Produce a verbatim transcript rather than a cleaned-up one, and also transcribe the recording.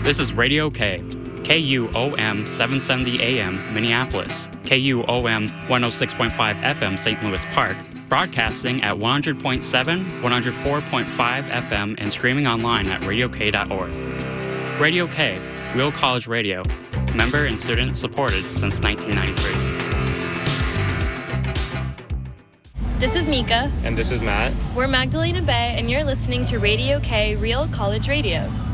This is Radio K, K U O M seven seventy A M Minneapolis, K U O M one oh six point five F M Saint Louis Park, broadcasting at one hundred point seven, one oh four point five F M and streaming online at radio k dot org. Radio K, Real College Radio, member and student supported since nineteen ninety-three. This is Mika. And this is Matt. We're Magdalena Bay, and you're listening to Radio K, Real College Radio.